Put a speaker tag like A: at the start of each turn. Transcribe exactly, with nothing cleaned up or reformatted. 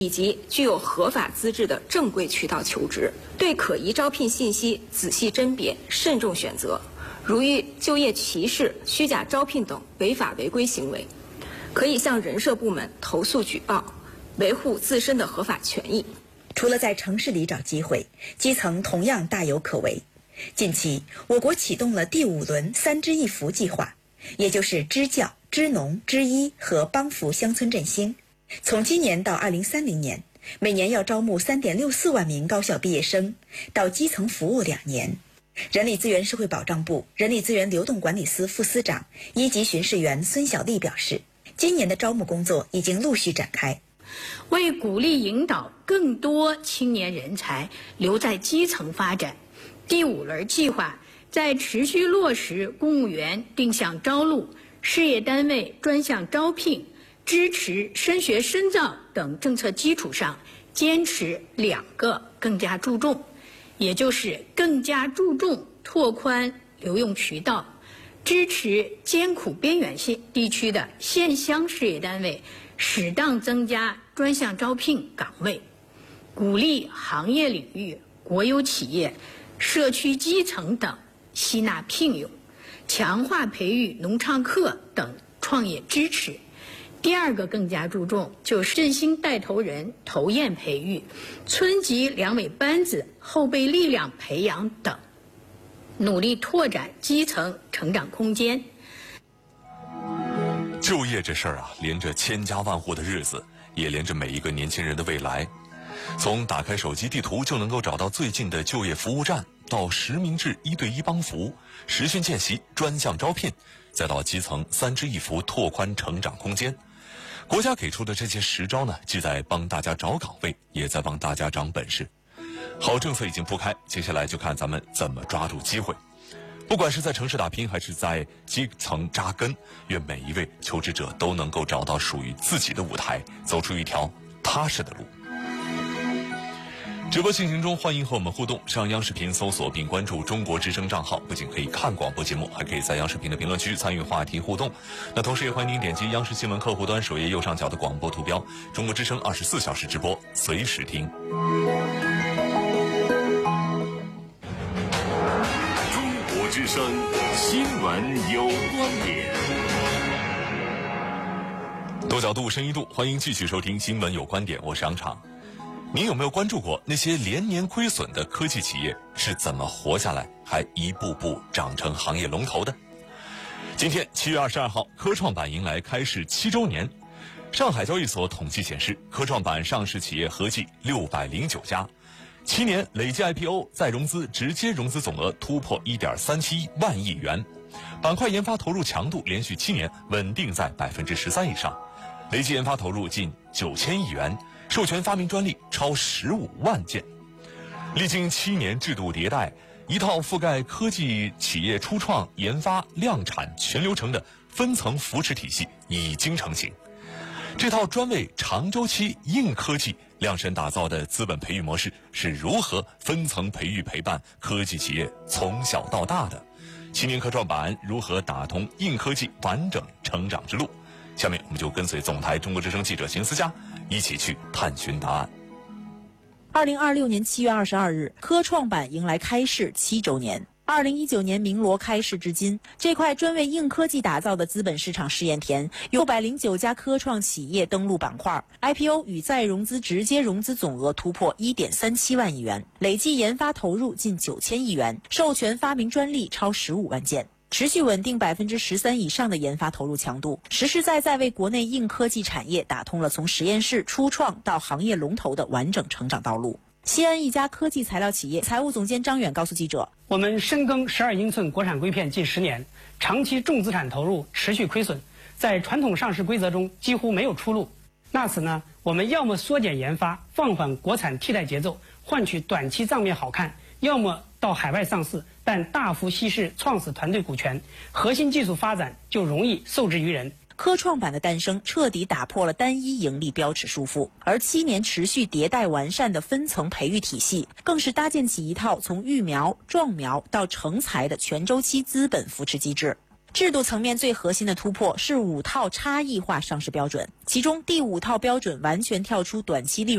A: 以及具有合法资质的正规渠道求职，对可疑招聘信息仔细甄别，慎重选择。如遇就业歧视、虚假招聘等违法违规行为，可以向人社部门投诉举报，维护自身的合法权益。
B: 除了在城市里找机会，基层同样大有可为。近期，我国启动了第五轮“三支一扶”计划，也就是支教、支农、支医和帮扶乡村振兴。从今年到二零三零年，每年要招募三点六四万名高校毕业生到基层服务两年。人力资源社会保障部人力资源流动管理司副司长、一级巡视员孙小丽表示，今年的招募工作已经陆续展开。
C: 为鼓励引导更多青年人才留在基层发展，第五轮计划在持续落实公务员定向招录、事业单位专项招聘、支持升学深造等政策基础上，坚持两个更加注重，也就是更加注重拓宽留用渠道，支持艰苦边远县地区的县乡事业单位适当增加专项招聘岗位，鼓励行业领域、国有企业、社区基层等吸纳聘用，强化培育农唱客等创业支持。第二个更加注重就是振兴带头人、投唁培育、村级两委班子后备力量培养等，努力拓展基层成长空间。
D: 就业这事儿啊，连着千家万户的日子，也连着每一个年轻人的未来。从打开手机地图就能够找到最近的就业服务站，到实名制一对一帮扶、实训见习、专项招聘，再到基层三支一扶拓宽成长空间。国家给出的这些实招呢，既在帮大家找岗位，也在帮大家长本事。好政策已经铺开，接下来就看咱们怎么抓住机会。不管是在城市打拼，还是在基层扎根，愿每一位求职者都能够找到属于自己的舞台，走出一条踏实的路。直播进行中，欢迎和我们互动。上央视频搜索并关注中国之声账号，不仅可以看广播节目，还可以在央视频的评论区参与话题互动。那同时也欢迎您点击央视新闻客户端首页右上角的广播图标，中国之声二十四小时直播，随时听。
E: 中国之声新闻有观点，
D: 多角度、深一度，欢迎继续收听新闻有观点，我是杨昶。您有没有关注过那些连年亏损的科技企业是怎么活下来，还一步步长成行业龙头的？今天七月二十二号，科创板迎来开市七周年。上海交易所统计显示，科创板上市企业合计六百零九家，七年累计 I P O 再融资直接融资总额突破 一点三七万亿元，板块研发投入强度连续七年稳定在 百分之十三 以上，累计研发投入近九千亿元，授权发明专利超十五万件。历经七年制度迭代，一套覆盖科技企业初创、研发、量产全流程的分层扶持体系已经成型。这套专为长周期硬科技量身打造的资本培育模式是如何分层培育陪伴科技企业从小到大的？七年科创板如何打通硬科技完整成长之路？下面我们就跟随总台中国之声记者邢思佳一起去探寻答案。
F: 二零二六年七月二十二日，科创板迎来开市七周年。二零一九年鸣锣开市至今，这块专为硬科技打造的资本市场试验田，有六百零九家科创企业登陆板块 ，I P O 与再融资直接融资总额突破 一点三七万亿元，累计研发投入近九千亿元，授权发明专利超十五万件。持续稳定百分之十三以上的研发投入强度，实实在在为国内硬科技产业打通了从实验室初创到行业龙头的完整成长道路。西安一家科技材料企业财务总监张远告诉记者：“
G: 我们深耕十二英寸国产硅片近十年，长期重资产投入，持续亏损，在传统上市规则中几乎没有出路。那此呢，我们要么缩减研发，放缓国产替代节奏，换取短期账面好看，要么到海外上市，但大幅稀释创始团队股权，核心技术发展就容易受制于人。”
F: 科创板的诞生彻底打破了单一盈利标尺束缚，而七年持续迭代完善的分层培育体系，更是搭建起一套从育苗、壮苗到成才的全周期资本扶持机制。 制度层面最核心的突破是五套差异化上市标准，其中第五套标准完全跳出短期利润